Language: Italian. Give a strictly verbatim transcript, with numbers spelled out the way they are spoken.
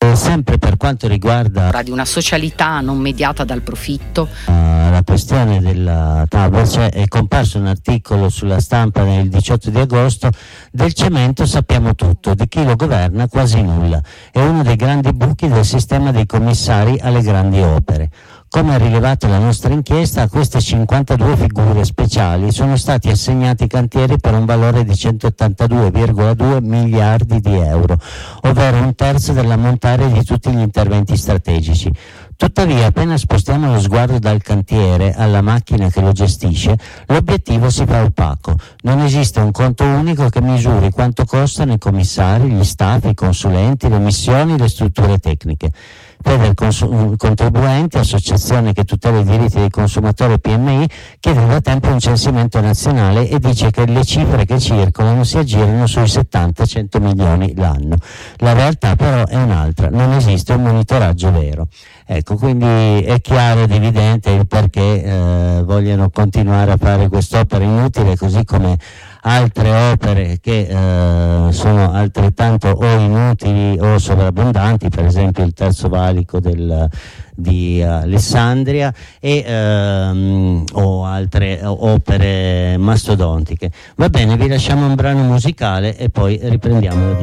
Eh, sempre per quanto riguarda di una socialità non mediata dal profitto, uh, la questione della Tabor, cioè è comparso un articolo sulla Stampa nel diciotto di agosto: del cemento sappiamo tutto, di chi lo governa quasi nulla, è uno dei grandi buchi del sistema dei commissari alle grandi opere. Come ha rilevato la nostra inchiesta, a queste cinquantadue figure speciali sono stati assegnati cantieri per un valore di centottantadue virgola due miliardi di euro, ovvero un terzo dell'ammontare di tutti gli interventi strategici. Tuttavia, appena spostiamo lo sguardo dal cantiere alla macchina che lo gestisce, l'obiettivo si fa opaco. Non esiste un conto unico che misuri quanto costano i commissari, gli staff, i consulenti, le missioni, le strutture tecniche. Federcontribuenti, associazione che tutela i diritti dei consumatori P M I, chiede da tempo un censimento nazionale e dice che le cifre che circolano si aggirano sui settanta cento milioni l'anno. La realtà però è un'altra, non esiste un monitoraggio vero. Ecco, quindi è chiaro ed evidente il perché eh, vogliono continuare a fare quest'opera inutile, così come altre opere che eh, sono altrettanto o inutili o sovrabbondanti, per esempio il terzo valico del, di Alessandria e ehm, o altre opere mastodontiche. Va bene, vi lasciamo un brano musicale e poi riprendiamo la